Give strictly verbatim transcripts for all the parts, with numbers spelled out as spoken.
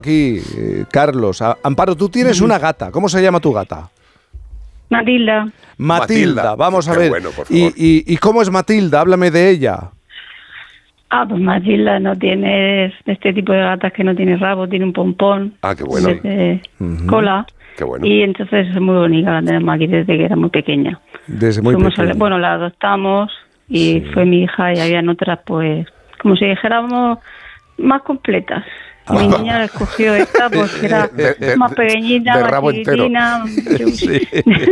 Aquí, eh, Carlos. A, Amparo, tú tienes una gata. ¿Cómo se llama tu gata? Matilda. Matilda, Matilda. vamos a Qué ver. bueno, por y, favor. y, ¿Y cómo es Matilda? Háblame de ella. Ah, pues Matilda no tiene este tipo de gatas que no tiene rabo, tiene un pompón. Ah, qué bueno. De Ujú. cola. Qué bueno. Y entonces es muy bonita, la tenemos aquí desde que era muy pequeña. Desde muy Fuimos a- pequeña. bueno, la adoptamos y Sí. fue mi hija y habían otras, pues, como si dijéramos, más completas. Mi Ah. niña escogió esta porque era De- de- más pequeñita, de más rabo entero. chiquitina. Sí.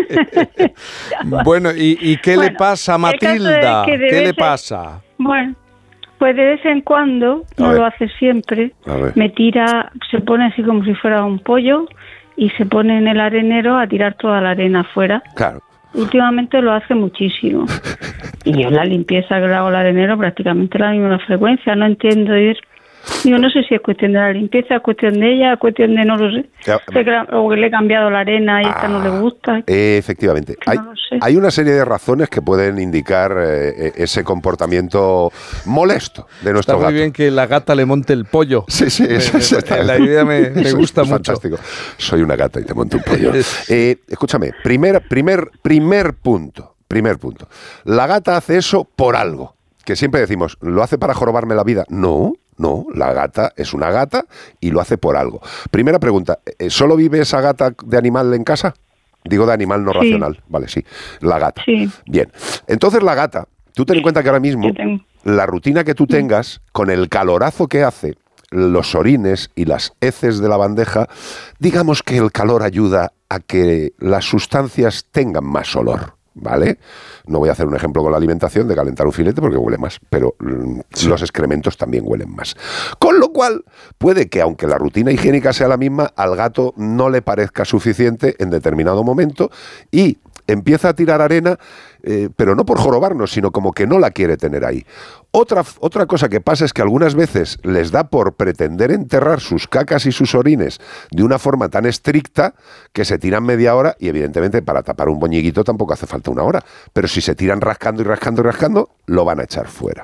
Bueno, ¿y, y qué le Bueno, pasa a el caso es Matilda? que de ¿Qué le vez en- pasa? Bueno, pues de vez en cuando, A no ver. lo hace siempre, A ver. me tira, se pone así como si fuera un pollo y se pone en el arenero a tirar toda la arena afuera. Claro. Últimamente lo hace muchísimo. Y yo la limpieza que le hago al arenero prácticamente la misma frecuencia, no entiendo ir. Yo no sé si es cuestión de la limpieza, es cuestión de ella, es cuestión de no lo sé. Ya. Sé que la- o que le he cambiado la arena y esta no le gusta. Eh, efectivamente. Que Hay, no lo sé. hay una serie de razones que pueden indicar eh, ese comportamiento molesto de Está nuestro muy gato. bien que la gata le monte el pollo. Sí, sí, Me- eso, me- eso- la idea me, me eso gusta es mucho. fantástico. Soy una gata y te monto un pollo. Eh, escúchame, primer, primer, primer punto, primer punto. La gata hace eso por algo. Que siempre decimos, ¿lo hace para jorobarme la vida? No, no, la gata es una gata y lo hace por algo. Primera pregunta, eh, ¿solo vive esa gata de animal en casa? Digo de animal no Sí. racional, vale, sí, la gata. Sí. Bien, entonces la gata, tú ten en cuenta que ahora mismo Yo tengo- la rutina que tú tengas, con el calorazo que hace, los orines y las heces de la bandeja, digamos que el calor ayuda a que las sustancias tengan más olor, ¿vale? No voy a hacer un ejemplo con la alimentación de calentar un filete porque huele más, pero mm, los excrementos también huelen más. Con lo cual, puede que aunque la rutina higiénica sea la misma, al gato no le parezca suficiente en determinado momento y empieza a tirar arena, eh, pero no por jorobarnos, sino como que no la quiere tener ahí. Otra, otra cosa que pasa es que algunas veces les da por pretender enterrar sus cacas y sus orines de una forma tan estricta que se tiran media hora y evidentemente para tapar un boñiguito tampoco hace falta una hora, pero si se tiran rascando y rascando y rascando, lo van a echar fuera.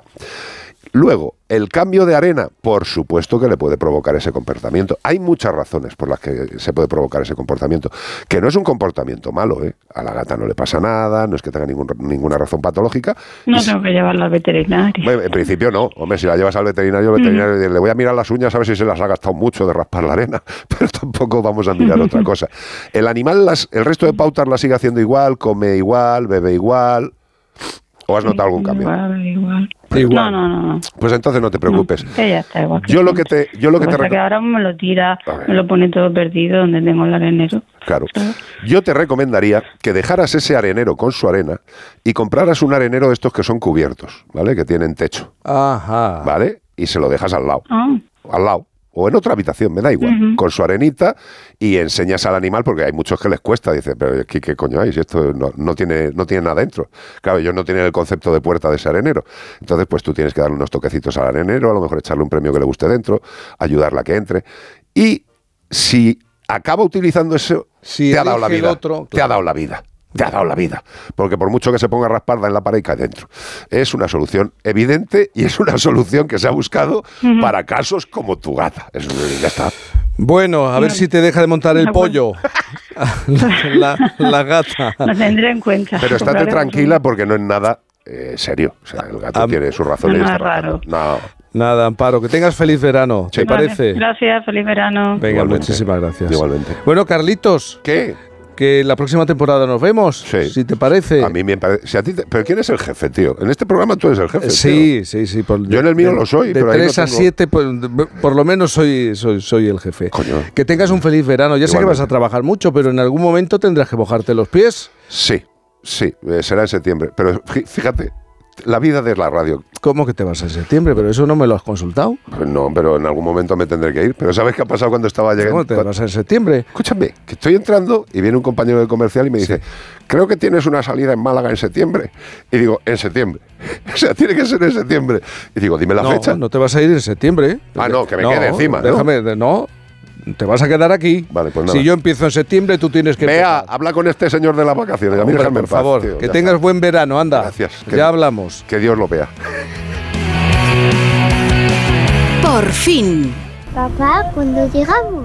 Luego, el cambio de arena, por supuesto que le puede provocar ese comportamiento. Hay muchas razones por las que se puede provocar ese comportamiento, que no es un comportamiento malo, ¿eh? A la gata no le pasa nada, no es que tenga ningún, ninguna razón patológica. No Y si- tengo que llevarla al veterinario. bueno, en principio no. Hombre, si la llevas al veterinario, el veterinario dice, le voy a mirar las uñas a ver si se las ha gastado mucho de raspar la arena, pero tampoco vamos a mirar otra cosa. El animal, las, el resto de pautas las sigue haciendo igual, come igual, bebe igual. ¿O has notado algún cambio? Igual, igual. Igual. No, no, no, no. Pues entonces no te preocupes. No, ella está igual. Yo lo que te, yo lo que te pasa es que reco- ahora me lo tira, A ver. me lo pone todo perdido donde tengo el arenero. Claro. Yo te recomendaría que dejaras ese arenero con su arena y compraras un arenero de estos que son cubiertos, ¿vale? Que tienen techo, Ajá. ¿vale? Y se lo dejas al lado. Ah, al lado, o en otra habitación, me da igual, Ujú. con su arenita y enseñas al animal, porque hay muchos que les cuesta, dice, pero ¿qué, qué coño hay? Si esto no, no tiene, no tiene nada dentro. Claro, ellos no tienen el concepto de puerta de ese arenero. Entonces, pues tú tienes que darle unos toquecitos al arenero, a lo mejor echarle un premio que le guste dentro, ayudarla a que entre. Y si acaba utilizando eso, Si te ha dado la elige el vida. otro, Te claro. ha dado la vida. Te ha dado la vida. Porque por mucho que se ponga a rasparda en la pared, cae dentro. Es una solución evidente y es una solución que se ha buscado para casos como tu gata. Eso ya está. Bueno, a ver si te deja de montar el Ah, bueno. pollo. la, la gata. lo tendré en cuenta. Pero estate Compraremos tranquila un- porque no es nada eh, serio. O sea, el gato Ah, tiene sus razones. y nada está raro. No. Nada, Amparo, que tengas feliz verano. ¿Te Vale, parece? Gracias, feliz verano. Venga, Igualmente. muchísimas gracias. Igualmente. Bueno, Carlitos, ¿Qué? que la próxima temporada nos vemos, Sí. si te parece. A mí me parece. Si a ti te- ¿Pero quién es el jefe, tío? En este programa tú eres el jefe. Eh, Sí, sí, sí. por- Yo en el mío de- lo soy, De pero ahí tres no a tengo- siete, pues, de- por lo menos soy, soy, soy el jefe. Coño. Que tengas un feliz verano. Ya sé que Igualmente. vas a trabajar mucho, pero en algún momento tendrás que mojarte los pies. Sí, sí, eh, será en septiembre. Pero fí- fíjate, la vida de la radio. ¿Cómo que te vas en septiembre? Pero eso no me lo has consultado. Pues no, pero en algún momento me tendré que ir. Pero ¿sabes qué ha pasado cuando estaba llegando? ¿Cómo te vas en septiembre? Escúchame, que estoy entrando y viene un compañero de comercial y me dice, creo que tienes una salida en Málaga en septiembre. Y digo, en septiembre. O sea, tiene que ser en septiembre. Y digo, dime la no, fecha. no te vas a ir en septiembre. Ah, no, que me quede encima, ¿no? Déjame, de- no. Te vas a quedar aquí. Vale, pues nada. Si yo empiezo en septiembre, tú tienes que Vea, empezar. habla con este señor de las vacaciones. A mí Hombre, déjame por en paz, favor, tío, que ya tengas está. buen verano, anda. Gracias. Que- Ya hablamos. Que Dios lo vea. Por fin. Papá, ¿cuándo llegamos?